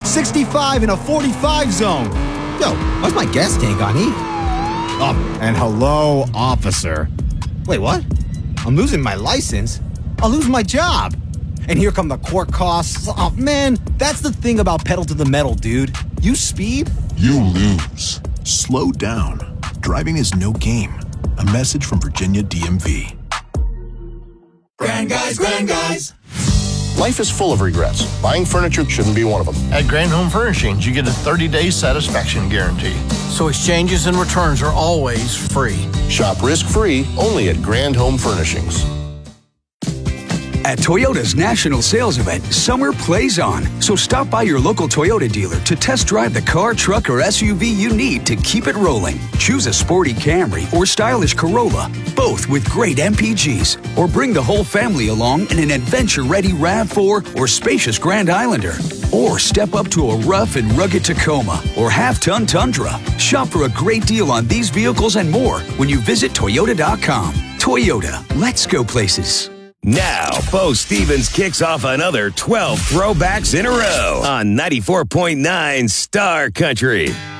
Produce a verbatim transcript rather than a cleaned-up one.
sixty-five in a forty-five zone. Yo, why's my gas tank on E? Oh, and hello, officer. Wait, what? I'm losing my license? I'll lose my job. And here come the court costs. Oh, man, that's the thing about pedal to the metal, dude. You speed, you lose. Slow down. Driving is no game. A message from Virginia D M V. Grand Guys, Grand Guys. Life is full of regrets. Buying furniture shouldn't be one of them. At Grand Home Furnishings, you get a thirty-day satisfaction guarantee. So exchanges and returns are always free. Shop risk-free only at Grand Home Furnishings. At Toyota's national sales event, summer plays on. So stop by your local Toyota dealer to test drive the car, truck, or S U V you need to keep it rolling. Choose a sporty Camry or stylish Corolla, both with great M P Gs. Or bring the whole family along in an adventure-ready RAV four or spacious Grand Islander. Or step up to a rough and rugged Tacoma or half-ton Tundra. Shop for a great deal on these vehicles and more when you visit Toyota dot com. Toyota, let's go places. Now, Bo Stevens kicks off another twelve throwbacks in a row on ninety-four point nine Star Country.